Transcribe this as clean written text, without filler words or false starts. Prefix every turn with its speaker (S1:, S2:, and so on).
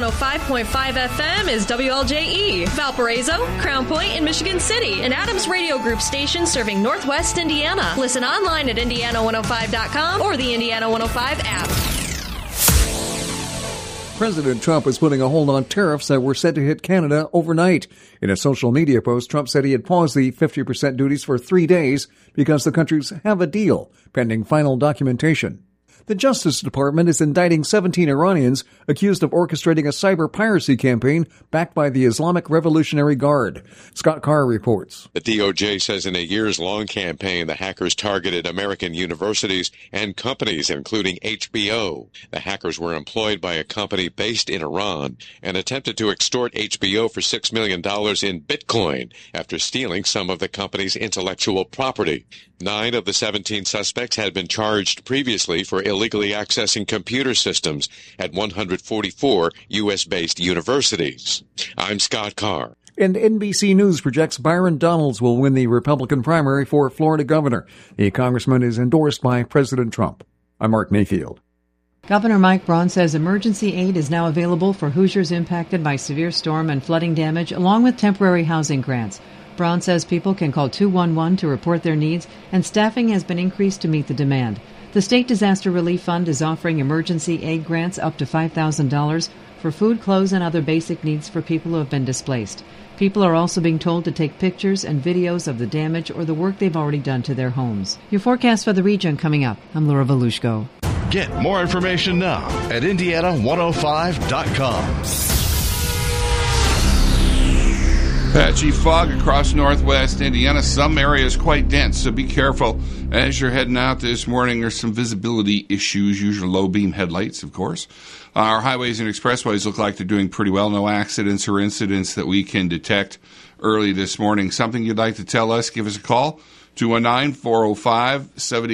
S1: 105.5 FM is WLJE, Valparaiso, Crown Point, and Michigan City, an Adams Radio Group station serving Northwest Indiana. Listen online at Indiana105.com or the Indiana 105 app.
S2: President Trump is putting a hold on tariffs that were set to hit Canada overnight. In a social media post, Trump said he had paused the 50% duties for 3 days because the countries have a deal, pending final documentation. The Justice Department is indicting 17 Iranians accused of orchestrating a cyber piracy campaign backed by the Islamic Revolutionary Guard. Scott Carr reports.
S3: The DOJ says in a years-long campaign, the hackers targeted American universities and companies, including HBO. The hackers were employed by a company based in Iran and attempted to extort HBO for $6 million in Bitcoin after stealing some of the company's intellectual property. 9 of the 17 suspects had been charged previously for illegally accessing computer systems at 144 U.S.-based universities. I'm Scott Carr.
S2: And NBC News projects Byron Donalds will win the Republican primary for Florida governor. The congressman is endorsed by President Trump. I'm Mark Mayfield.
S4: Governor Mike Braun says emergency aid is now available for Hoosiers impacted by severe storm and flooding damage, along with temporary housing grants. Braun says people can call 211 to report their needs, and staffing has been increased to meet the demand. The State Disaster Relief Fund is offering emergency aid grants up to $5,000 for food, clothes, and other basic needs for people who have been displaced. People are also being told to take pictures and videos of the damage or the work they've already done to their homes. Your forecast for the region coming up. I'm Laura Volushko.
S5: Get more information now at Indiana105.com.
S6: Patchy fog across northwest Indiana. Some areas quite dense, so be careful as you're heading out this morning. There's some visibility issues, usually low beam headlights, of course. Our highways and expressways look like they're doing pretty well. No accidents or incidents that we can detect early this morning. Something you'd like to tell us, give us a call, 219-405-70.